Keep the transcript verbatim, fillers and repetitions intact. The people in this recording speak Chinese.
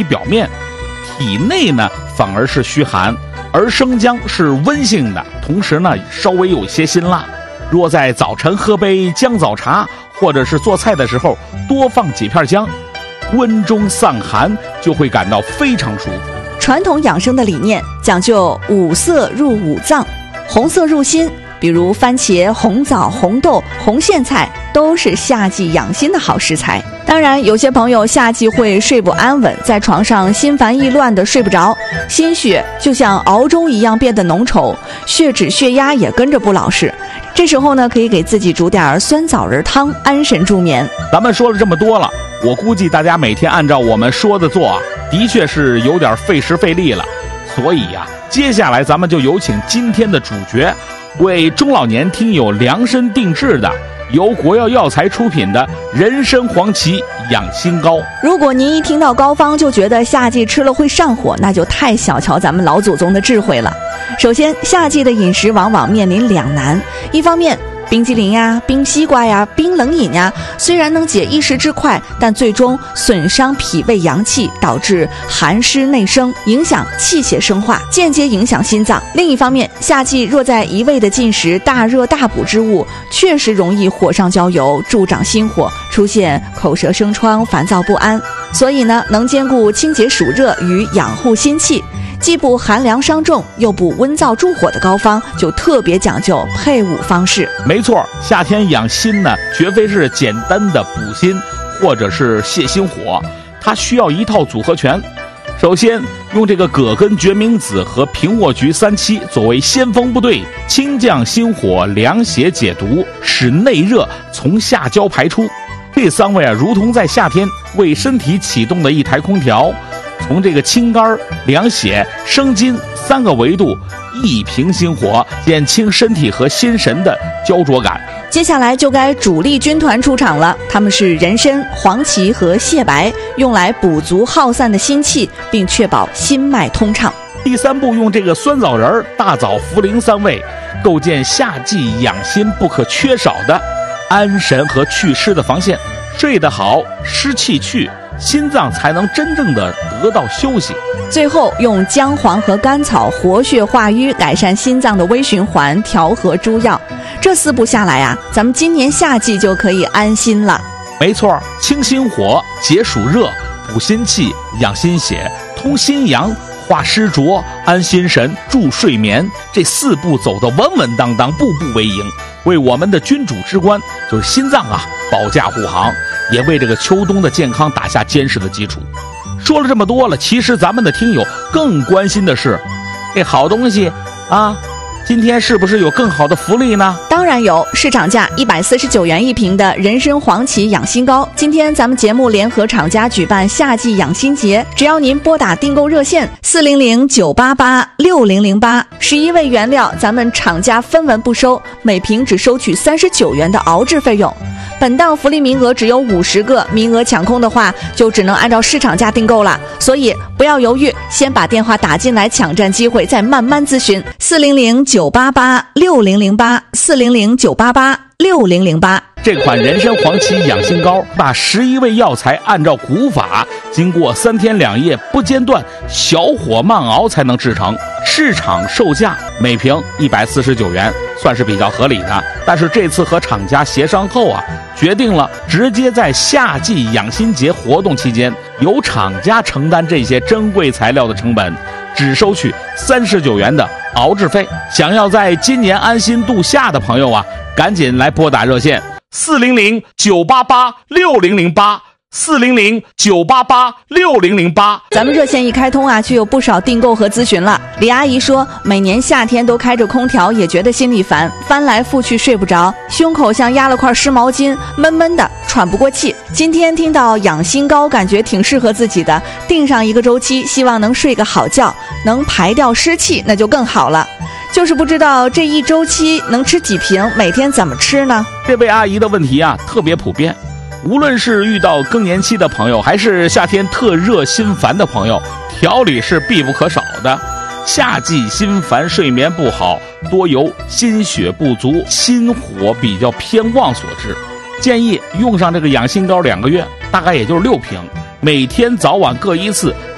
表面，体内呢反而是虚寒，而生姜是温性的，同时呢稍微有些辛辣。若在早晨喝杯姜枣茶，或者是做菜的时候多放几片姜，温中散寒，就会感到非常舒服。 传统养生的理念讲究五色入五脏，红色入心，比如番茄、红枣、红豆、红苋菜都是夏季养心的好食材。当然，有些朋友夏季会睡不安稳，在床上心烦意乱的睡不着，心血就像熬粥一样变得浓稠，血脂血压也跟着不老实。这时候呢，可以给自己煮点酸枣仁汤，安神助眠。 咱们说了这么多了，我估计大家每天按照我们说的做啊，的确是有点费时费力了。所以呀、啊，接下来咱们就有请今天的主角，为中老年听友量身定制的由国药药材出品的人参黄芪养心膏。 如果您一听到膏方就觉得夏季吃了会上火，那就太小瞧咱们老祖宗的智慧了。首先，夏季的饮食往往面临两难，一方面冰激凌呀、冰西瓜呀、冰冷饮呀，虽然能解一时之快，但最终损伤脾胃阳气，导致寒湿内生，影响气血生化，间接影响心脏。另一方面，夏季若在一味的进食大热大补之物，确实容易火上浇油，助长心火，出现口舌生疮、烦躁不安。所以呢，能兼顾清洁暑热与养护心气，既不寒凉伤重又不温燥助火的膏方，就特别讲究配伍方式。 没错，夏天养心呢，绝非是简单的补心或者是泻心火，它需要一套组合拳。首先用这个葛根决明子和平卧菊三七作为先锋部队，清降心火，凉血解毒，使内热从下焦排出。这三位啊，如同在夏天为身体启动的一台空调，从这个清肝、凉血、生津三个维度一平心火，减轻身体和心神的焦灼感。 接下来就该主力军团出场了，他们是人参、黄芪和蟹白，用来补足耗散的心气，并确保心脉通畅。 第三步，用这个酸枣仁、大枣、茯苓三味，构建夏季养心不可缺少的安神和祛湿的防线。睡得好，湿气去，心脏才能真正的得到休息。 最后用姜黄和甘草活血化瘀，改善心脏的微循环，调和诸药。这四步下来啊，咱们今年夏季就可以安心了。 没错，清心火，解暑热，补心气，养心血，通心阳，化湿浊，安心神，助睡眠。这四步走得稳稳当当，步步为营，为我们的君主之官就是心脏啊保驾护航，也为这个秋冬的健康打下坚实的基础。说了这么多了，其实咱们的听友更关心的是，这好东西啊，今天是不是有更好的福利呢？ 当然有，市场价一百四十九元一瓶的人参黄芪养心膏，今天咱们节目联合厂家举办夏季养心节，只要您拨打订购热线四零零九八八六零零八，十一味原料咱们厂家分文不收，每瓶只收取三十九元的熬制费用。本档福利名额只有五十个，名额抢空的话就只能按照市场价订购了，所以不要犹豫，先把电话打进来抢占机会，再慢慢咨询四零零九八八六零零八四零零九八八六零零八。 这款人参黄芪养心膏把十一味药材按照古法，经过三天两夜不间断，小火慢熬才能制成。市场售价每瓶一百四十九元，算是比较合理的。但是这次和厂家协商后啊，决定了直接在夏季养心节活动期间，由厂家承担这些珍贵材料的成本，只收取三十九元的熬制费。想要在今年安心度夏的朋友啊，赶紧来拨打热线四零零九八八六零零八四零零九八八六零零八。 咱们热线一开通啊，就有不少订购和咨询了。李阿姨说，每年夏天都开着空调，也觉得心里烦，翻来覆去睡不着，胸口像压了块湿毛巾，闷闷的，喘不过气。今天听到养心膏，感觉挺适合自己的，定上一个周期，希望能睡个好觉，能排掉湿气，那就更好了。就是不知道这一周期能吃几瓶，每天怎么吃呢？ 这位阿姨的问题啊，特别普遍。无论是遇到更年期的朋友，还是夏天特热心烦的朋友，调理是必不可少的。夏季心烦睡眠不好，多由心血不足，心火比较偏旺所致。建议用上这个养心膏两个月，大概也就是六瓶，每天早晚各一次，